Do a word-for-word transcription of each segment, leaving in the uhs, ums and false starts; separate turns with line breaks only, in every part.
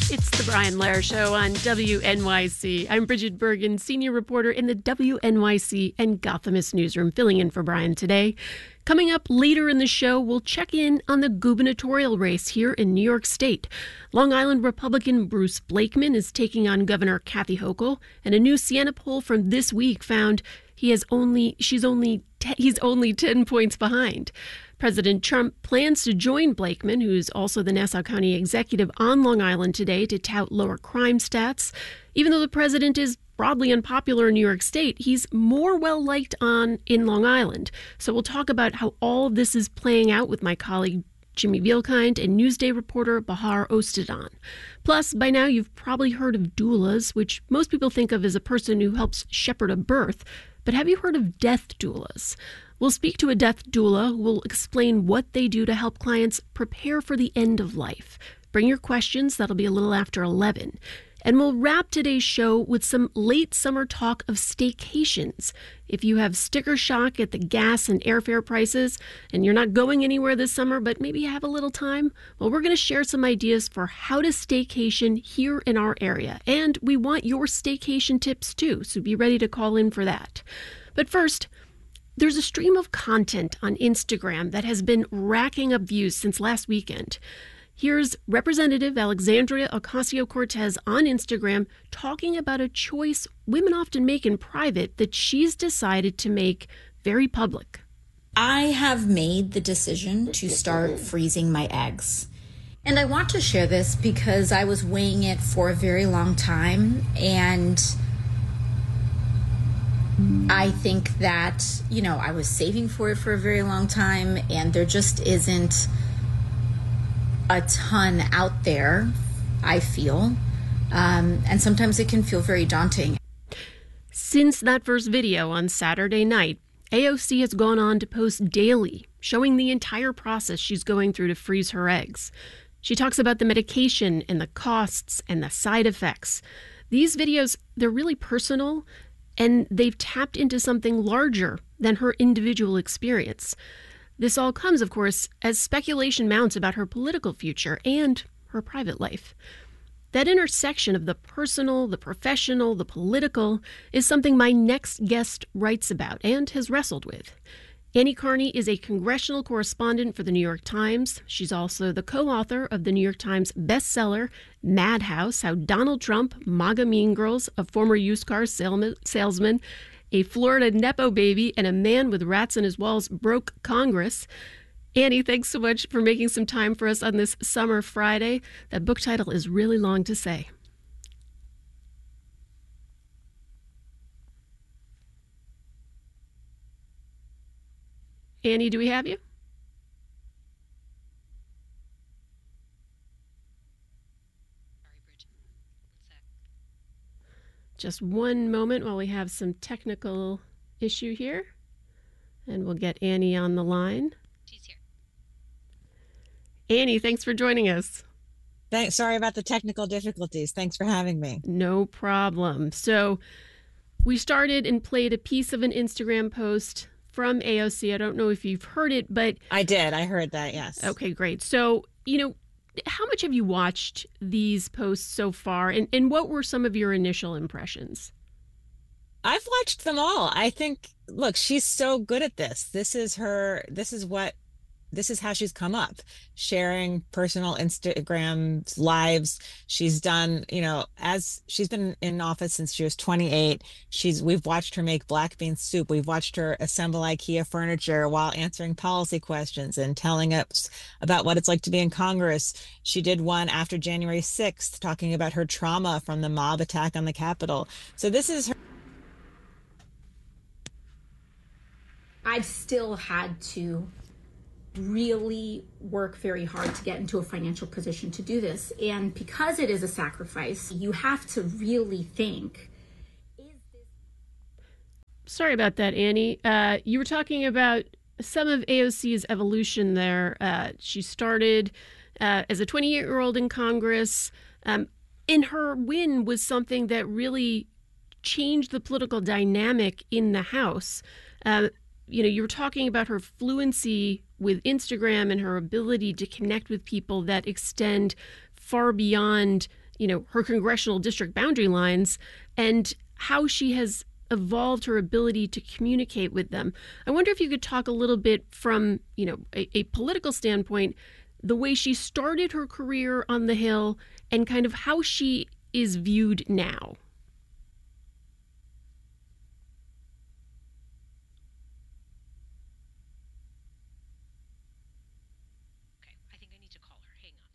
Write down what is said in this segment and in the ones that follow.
It's the Brian Lehrer Show on W N Y C. I'm Bridget Bergen, senior reporter in the W N Y C and Gothamist newsroom, filling in for Brian today. Coming up later in the show, we'll check in on the gubernatorial race here in New York State. Long Island Republican Bruce Blakeman is taking on Governor Kathy Hochul, and a new Siena poll from this week found he has only she's only te- he's only ten points behind. President Trump plans to join Blakeman, who's also the Nassau County executive, on Long Island today to tout lower crime stats. Even though the president is broadly unpopular in New York State, he's more well-liked on in Long Island. So we'll talk about how all of this is playing out with my colleague Jimmy Vielkind and Newsday reporter Bahar Ostadon. Plus, by now you've probably heard of doulas, which most people think of as a person who helps shepherd a birth. But have you heard of death doulas? We'll speak to a death doula who will explain what they do to help clients prepare for the end of life. Bring your questions. That'll be a little after eleven. And we'll wrap today's show with some late summer talk of staycations. If you have sticker shock at the gas and airfare prices and you're not going anywhere this summer, but maybe you have a little time, well, we're going to share some ideas for how to staycation here in our area. And we want your staycation tips too, so be ready to call in for that. But first, there's a stream of content on Instagram that has been racking up views since last weekend. Here's Representative Alexandria Ocasio-Cortez on Instagram talking about a choice women often make in private that she's decided to make very public.
I have made the decision to start freezing my eggs. And I want to share this because I was weighing it for a very long time, and I think that, you know, I was saving for it for a very long time, and there just isn't a ton out there, I feel. Um, and sometimes it can feel very daunting.
Since that first video on Saturday night, A O C has gone on to post daily, showing the entire process she's going through to freeze her eggs. She talks about the medication and the costs and the side effects. These videos, they're really personal, and they've tapped into something larger than her individual experience. This all comes, of course, as speculation mounts about her political future and her private life. That intersection of the personal, the professional, the political is something my next guest writes about and has wrestled with. Annie Karni is a congressional correspondent for the New York Times. She's also the co-author of the New York Times bestseller, Madhouse, How Donald Trump, MAGA Mean Girls, a former used car salesman, a Florida Nepo baby, and a man with rats in his walls broke Congress. Annie, thanks so much for making some time for us on this summer Friday. That book title is really long to say. Annie, do we have you?
Sorry, Bridget. One sec.
Just one moment while we have some technical issue here, and we'll get Annie on the line.
She's here.
Annie, thanks for joining us.
Thanks. Sorry about the technical difficulties. Thanks for having me.
No problem. So we started and played a piece of an Instagram post from A O C. I don't know if you've heard it, but...
I did. I heard that, yes.
Okay, great. So, you know, how much have you watched these posts so far, and, and what were some of your initial impressions?
I've watched them all. I think, look, she's so good at this. This is her, this is what, this is how she's come up, sharing personal Instagram lives. She's done, you know, as she's been in office since she was twenty-eight. She's, we've watched her make black bean soup. We've watched her assemble IKEA furniture while answering policy questions and telling us about what it's like to be in Congress. She did one after January sixth, talking about her trauma from the mob attack on the Capitol. So this is her.
I've still had to really work very hard to get into a financial position to do this. And because it is a sacrifice, you have to really think, is this...
Sorry about that, Annie. Uh, you were talking about some of A O C's evolution there. Uh, she started uh, as a twenty-eight-year-old in Congress, um, and her win was something that really changed the political dynamic in the House. Uh, you know, you were talking about her fluency with Instagram and her ability to connect with people that extend far beyond, you know, her congressional district boundary lines and how she has evolved her ability to communicate with them. I wonder if you could talk a little bit from, you know, a, a political standpoint, the way she started her career on the Hill and kind of how she is viewed now.
Okay, I think I need to call her. Hang on.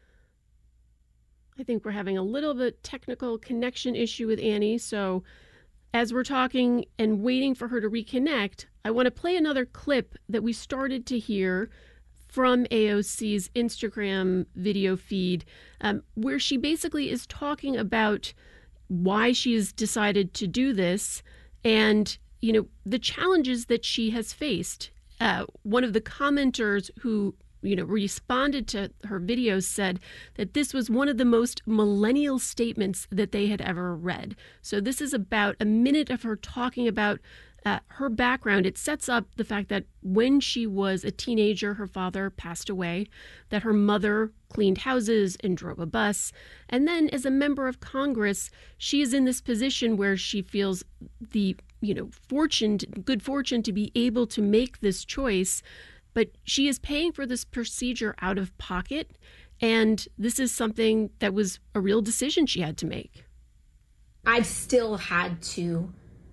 I think we're having a little bit technical connection issue with Annie, so as we're talking and waiting for her to reconnect, I want to play another clip that we started to hear from A O C's Instagram video feed, um, where she basically is talking about why she has decided to do this and, you know, the challenges that she has faced. Uh, one of the commenters who you know, responded to her videos said that this was one of the most millennial statements that they had ever read. So this is about a minute of her talking about uh, her background. It sets up the fact that when she was a teenager, her father passed away, that her mother cleaned houses and drove a bus. And then as a member of Congress, she is in this position where she feels the, you know, fortune, good fortune to be able to make this choice. But she is paying for this procedure out of pocket, and this is something that was a real decision she had to make.
I've still had to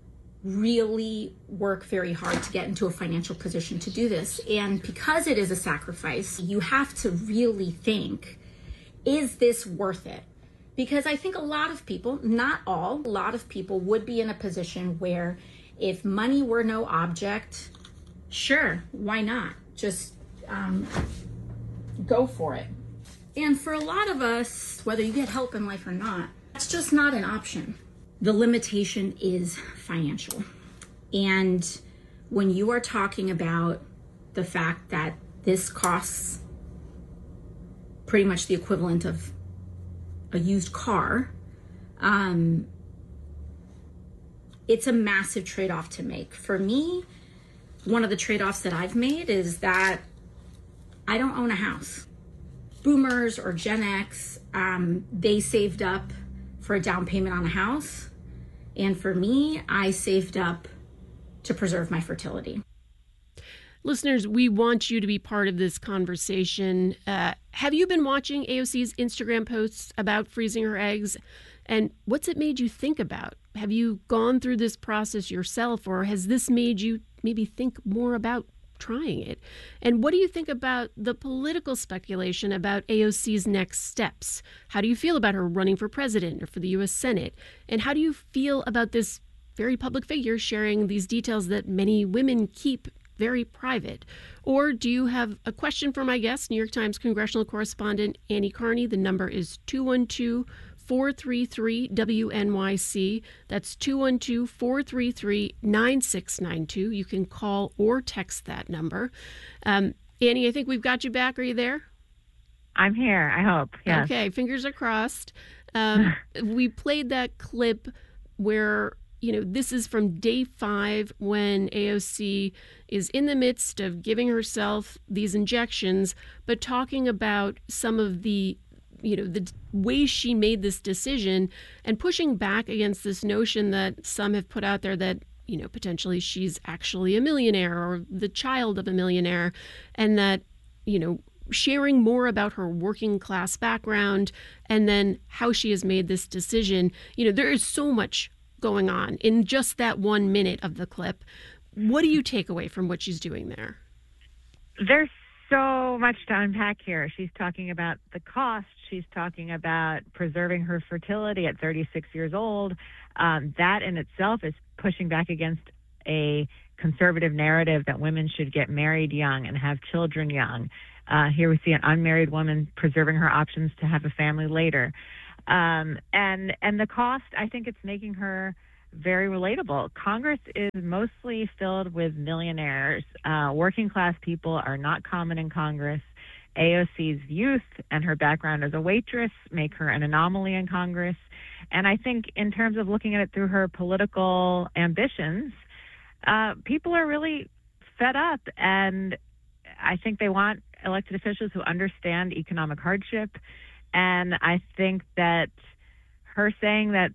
really work very hard to get into a financial position to do this. And because it is a sacrifice, you have to really think, is this worth it? Because I think a lot of people, not all, a lot of people would be in a position where if money were no object, sure, why not? Just um, go for it. And for a lot of us, whether you get help in life or not, it's just not an option. The limitation is financial. And when you are talking about the fact that this costs pretty much the equivalent of a used car, um, it's a massive trade-off to make. For me, one of the trade-offs that I've made is that I don't own a house. Boomers or Gen X, um, they saved up for a down payment on a house. And for me, I saved up to preserve my fertility.
Listeners, we want you to be part of this conversation. Uh, have you been watching A O C's Instagram posts about freezing her eggs? And what's it made you think about? Have you gone through this process yourself, or has this made you maybe think more about trying it? And what do you think about the political speculation about A O C's next steps? How do you feel about her running for president or for the U S Senate? And how do you feel about this very public figure sharing these details that many women keep very private? Or do you have a question for my guest, New York Times congressional correspondent Annie Karni? The number is two one two, four three three, W N Y C. That's two one two, four three three, nine six nine two. You can call or text that number. Um, Annie, I think we've got you back. Are you there?
I'm here, I hope. Yes.
Okay, fingers are crossed. Um, we played that clip where, you know, this is from day five when A O C is in the midst of giving herself these injections, but talking about some of the, you know, the way she made this decision and pushing back against this notion that some have put out there that, you know, potentially she's actually a millionaire or the child of a millionaire, and that, you know, sharing more about her working class background and then how she has made this decision. You know, there is so much going on in just that one minute of the clip. What do you take away from what she's doing there?
There's so much to unpack here. She's talking about the cost. She's talking about preserving her fertility at thirty-six years old. Um, that in itself is pushing back against a conservative narrative that women should get married young and have children young. Uh, here we see an unmarried woman preserving her options to have a family later. Um, and and the cost, I think it's making her very relatable. Congress is mostly filled with millionaires. Uh, working class people are not common in Congress. A O C's youth and her background as a waitress make her an anomaly in Congress. And I think in terms of looking at it through her political ambitions, uh, people are really fed up. And I think they want elected officials who understand economic hardship. And I think that her saying that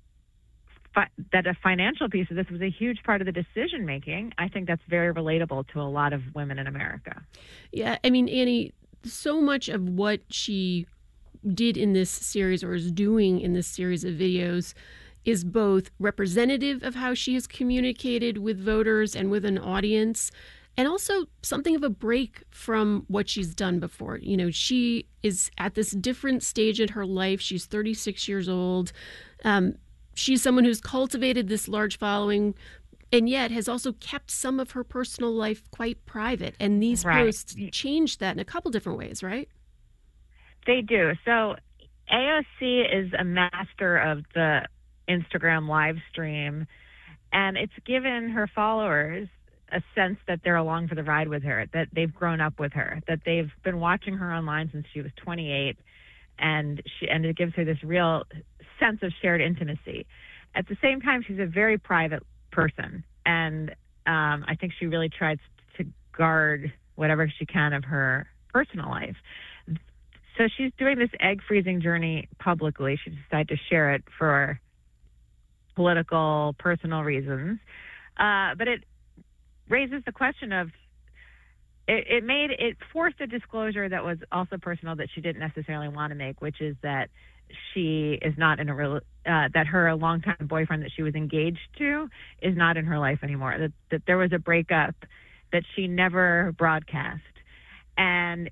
fi- that a financial piece of this was a huge part of the decision making, I think that's very relatable to a lot of women in America.
Yeah, I mean, Annie, so much of what she did in this series or is doing in this series of videos is both representative of how she has communicated with voters and with an audience, and also something of a break from what she's done before. You know, she is at this different stage in her life. She's thirty-six years old. Um, she's someone who's cultivated this large following, and yet has also kept some of her personal life quite private. And these
Right.
posts changed that in a couple different ways, right?
They do. So A O C is a master of the Instagram live stream, and it's given her followers a sense that they're along for the ride with her, that they've grown up with her, that they've been watching her online since she was twenty-eight, and she and it gives her this real sense of shared intimacy. At the same time, she's a very private person, and um, I think she really tries to guard whatever she can of her personal life. So she's doing this egg freezing journey publicly. She decided to share it for political, personal reasons. Uh, but it raises the question of, it, it made, it forced a disclosure that was also personal that she didn't necessarily want to make, which is that she is not in a real, uh, that her longtime boyfriend that she was engaged to is not in her life anymore, that, that there was a breakup that she never broadcast. And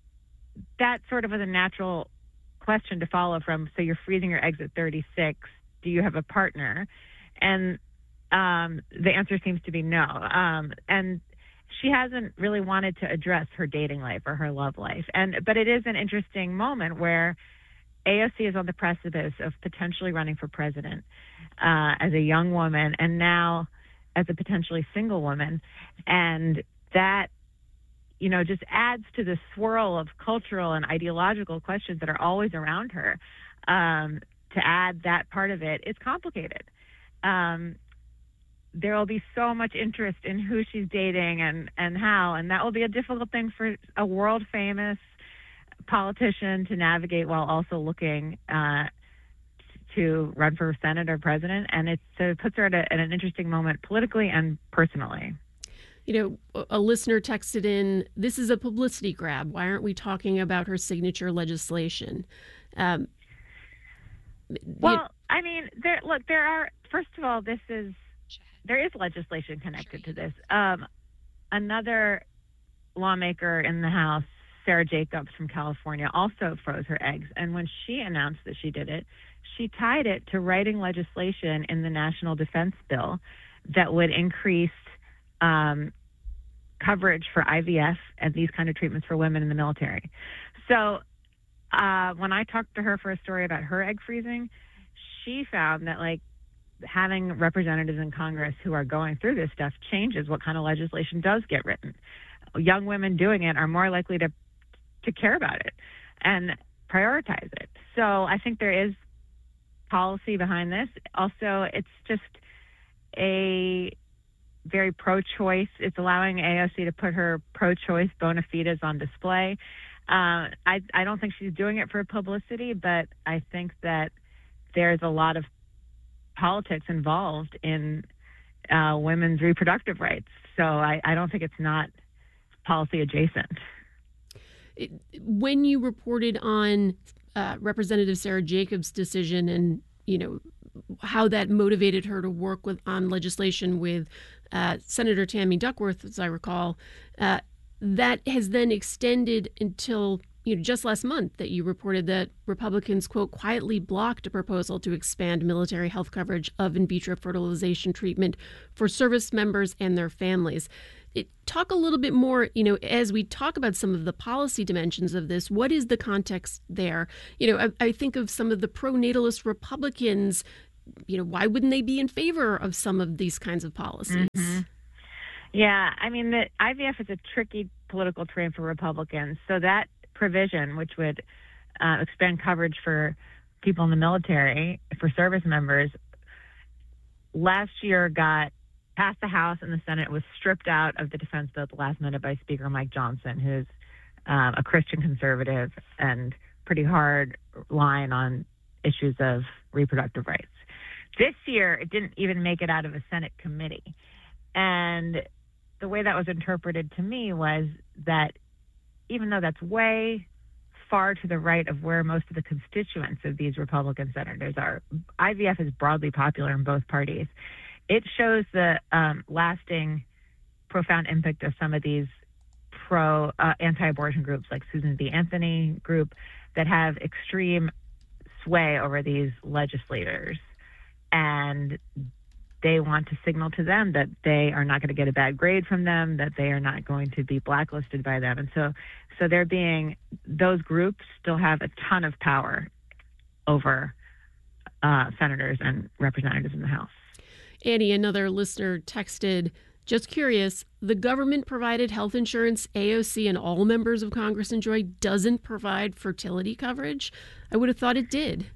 that sort of was a natural question to follow from, so you're freezing your eggs at thirty-six. Do you have a partner? And um, the answer seems to be no. Um, and she hasn't really wanted to address her dating life or her love life. And but it is an interesting moment where A O C is on the precipice of potentially running for president uh, as a young woman, and now as a potentially single woman. And that, you know, just adds to the swirl of cultural and ideological questions that are always around her. Um, to add that part of it, it's complicated. Um, there will be so much interest in who she's dating and, and how, and that will be a difficult thing for a world famous politician to navigate while also looking uh, to run for Senate or president. And it's, so it puts her at, a, at an interesting moment politically and personally.
You know, a listener texted in, this is a publicity grab. Why aren't we talking about her signature legislation? Um,
well,
you,
I mean, there, look, there are, first of all, this is, there is legislation connected to this. Um, another lawmaker in the House, Sarah Jacobs from California, also froze her eggs. And when she announced that she did it, she tied it to writing legislation in the National Defense Bill that would increase Um, coverage for I V F and these kind of treatments for women in the military. So uh, when I talked to her for a story about her egg freezing, she found that like having representatives in Congress who are going through this stuff changes what kind of legislation does get written. Young women doing it are more likely to to care about it and prioritize it. So I think there is policy behind this. Also, it's just a very pro-choice. It's allowing A O C to put her pro-choice bona fides on display. Uh, I, I don't think she's doing it for publicity, but I think that there's a lot of politics involved in uh, women's reproductive rights. So I, I don't think it's not policy adjacent.
When you reported on uh, Representative Sarah Jacobs' decision and, you know, how that motivated her to work with on legislation with uh, Senator Tammy Duckworth, as I recall, uh, that has then extended until, you know, just last month that you reported that Republicans, quote, quietly blocked a proposal to expand military health coverage of in vitro fertilization treatment for service members and their families. It, talk a little bit more, you know, as we talk about some of the policy dimensions of this, what is the context there? You know, I, I think of some of the pro-natalist Republicans, you know, why wouldn't they be in favor of some of these kinds of policies?
Mm-hmm. Yeah, I mean, the I V F is a tricky political terrain for Republicans. So that provision, which would uh, expand coverage for people in the military, for service members, last year got passed the House and the Senate, was stripped out of the defense bill at the last minute by Speaker Mike Johnson, who's um, a Christian conservative and pretty hard line on issues of reproductive rights. This year, it didn't even make it out of a Senate committee. And the way that was interpreted to me was that even though that's way far to the right of where most of the constituents of these Republican senators are, I V F is broadly popular in both parties. It shows the um, lasting, profound impact of some of these pro uh, anti-abortion groups like Susan B. Anthony group that have extreme sway over these legislators. And they want to signal to them that they are not going to get a bad grade from them, that they are not going to be blacklisted by them. And so so they're being, those groups still have a ton of power over uh, senators and representatives in the House.
Annie, another listener texted, just curious, the government-provided health insurance A O C and all members of Congress enjoy doesn't provide fertility coverage? I would have thought it did.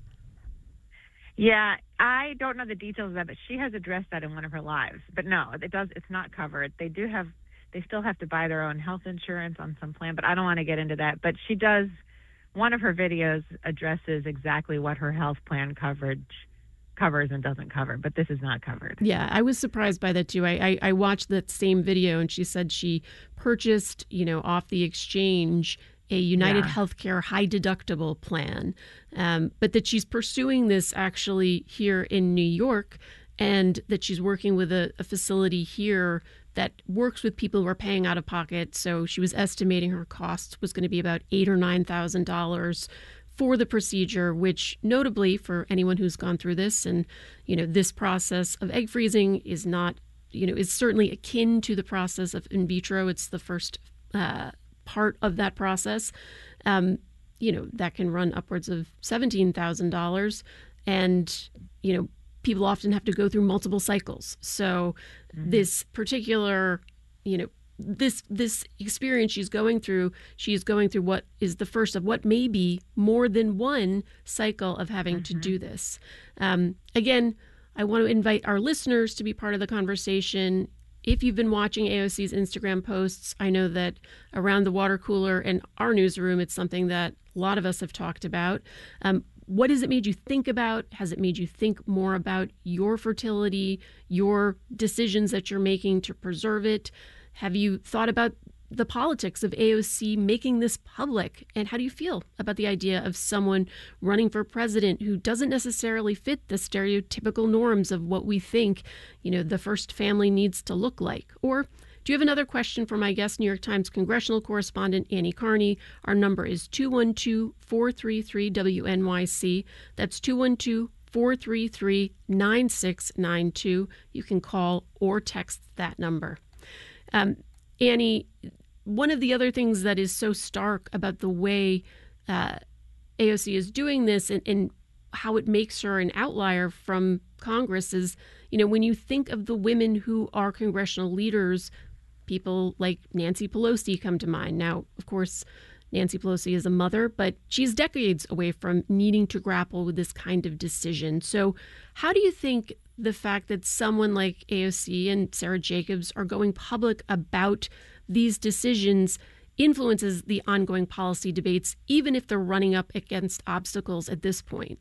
Yeah, I don't know the details of that, but she has addressed that in one of her lives. But no, it does. It's not covered. They do have, they still have to buy their own health insurance on some plan, but I don't want to get into that. But she does, one of her videos addresses exactly what her health plan coverage covers and doesn't cover, but this is not covered.
Yeah, I was surprised by that too. I, I, I watched that same video and she said she purchased, you know, off the exchange a United
Yeah.
Healthcare high deductible plan, um, but that she's pursuing this actually here in New York, and that she's working with a, a facility here that works with people who are paying out of pocket. So she was estimating her costs was going to be about eight or nine thousand dollars for the procedure, which notably for anyone who's gone through this, and you know, this process of egg freezing is not, you know, is certainly akin to the process of in vitro. It's the first uh, part of that process. Um, you know, that can run upwards of seventeen thousand dollars. And, you know, people often have to go through multiple cycles. So mm-hmm. this particular, you know, this this experience she's going through, she's going through what is the first of what may be more than one cycle of having mm-hmm. to do this. Um, again, I want to invite our listeners to be part of the conversation. If you've been watching A O C's Instagram posts, I know that around the water cooler and our newsroom, it's something that a lot of us have talked about. Um, what has it made you think about? Has it made you think more about your fertility, your decisions that you're making to preserve it? Have you thought about the politics of A O C making this public? And how do you feel about the idea of someone running for president who doesn't necessarily fit the stereotypical norms of what we think, you know, the first family needs to look like? Or do you have another question for my guest, New York Times congressional correspondent Annie Karni? Our number is two one two, four three three, W N Y C. That's two one two, four three three, nine six nine two. You can call or text that number. Um, Annie, one of the other things that is so stark about the way uh, A O C is doing this and, and how it makes her an outlier from Congress is, you know, when you think of the women who are congressional leaders, people like Nancy Pelosi come to mind. Now, of course, Nancy Pelosi is a mother, but she's decades away from needing to grapple with this kind of decision. So how do you think the fact that someone like A O C and Sarah Jacobs are going public about these decisions influences the ongoing policy debates, even if they're running up against obstacles at this point?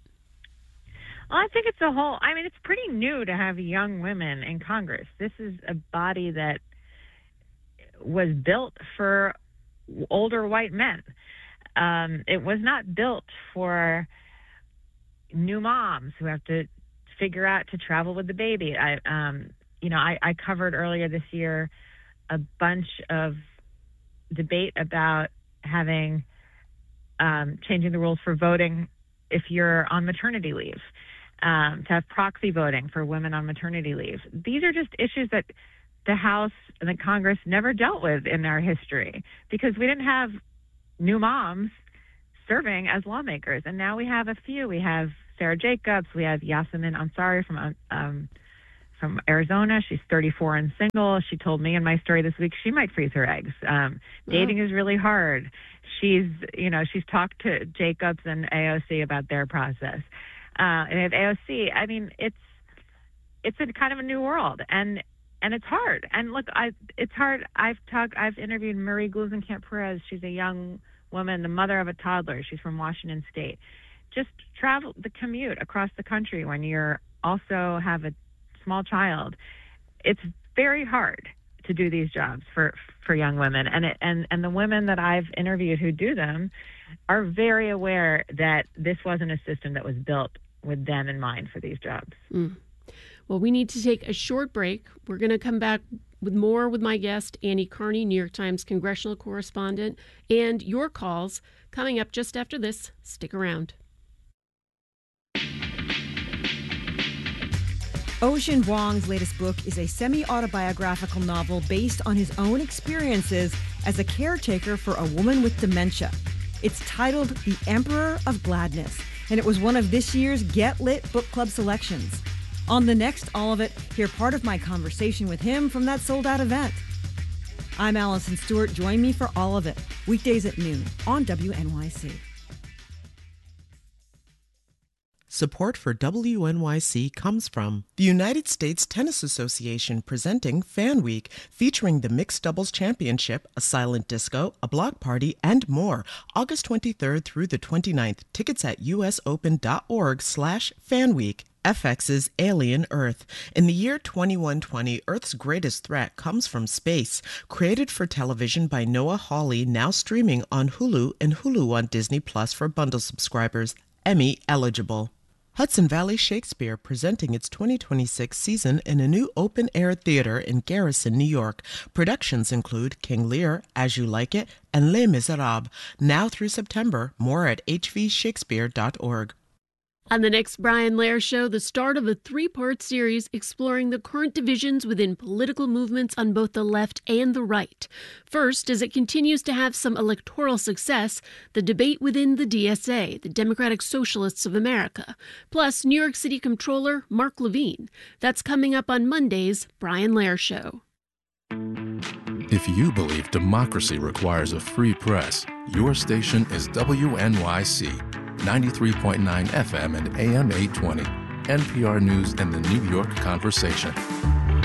Well, I think it's a whole, I mean, it's pretty new to have young women in Congress. This is a body that was built for older white men. Um, it was not built for new moms who have to figure out to travel with the baby. I, um, you know, I, I covered earlier this year a bunch of debate about having um, changing the rules for voting if you're on maternity leave, um, to have proxy voting for women on maternity leave. These are just issues that the House and the Congress never dealt with in our history because we didn't have new moms serving as lawmakers. And now we have a few. We have Sarah Jacobs. We have Yasemin Ansari from um, from Arizona. She's thirty-four and single. She told me in my story this week she might freeze her eggs. Um, dating oh. is really hard. She's, you know, she's talked to Jacobs and A O C about their process. Uh, and at A O C, I mean, it's it's a kind of a new world, and and it's hard. And look, I it's hard. I've talked. I've interviewed Marie Gluesenkamp Perez. She's a young
woman, the mother of a toddler. She's from Washington State. Just travel the commute across the country when you're also have a small child. It's very hard to do these jobs for for young women, and it, and and the women that I've interviewed who do them are very aware that this wasn't a system that was built with them in mind for these jobs.
Mm. Well, we need to take a short break. We're going to come back with more with my guest, Annie Karni, New York Times congressional correspondent, and your calls coming up just after this. Stick around.
Ocean Vuong's latest book is a semi-autobiographical novel based on his own experiences as a caretaker for a woman with dementia. It's titled The Emperor of Gladness, and it was one of this year's Get Lit Book Club selections. On the next All of It, hear part of my conversation with him from that sold-out event. I'm Allison Stewart. Join me for All of It, weekdays at noon on W N Y C.
Support for W N Y C comes from the United States Tennis Association presenting Fan Week, featuring the Mixed Doubles Championship, a silent disco, a block party, and more. August twenty-third through the twenty-ninth. Tickets at usopen.org slash fanweek. F X's Alien Earth. In the year twenty-one twenty, Earth's greatest threat comes from space. Created for television by Noah Hawley, now streaming on Hulu and Hulu on Disney Plus for bundle subscribers. Emmy eligible. Hudson Valley Shakespeare presenting its twenty twenty-six season in a new open-air theater in Garrison, New York. Productions include King Lear, As You Like It, and Les Miserables. Now through September. More at h v shakespeare dot org.
On the next Brian Lehrer Show, the start of a three-part series exploring the current divisions within political movements on both the left and the right. First, as it continues to have some electoral success, the debate within the D S A, the Democratic Socialists of America, plus New York City Comptroller Mark Levine. That's coming up on Monday's Brian Lehrer Show.
If you believe democracy requires a free press, your station is W N Y C. ninety-three point nine F M and A M eight twenty, N P R News and the New York Conversation.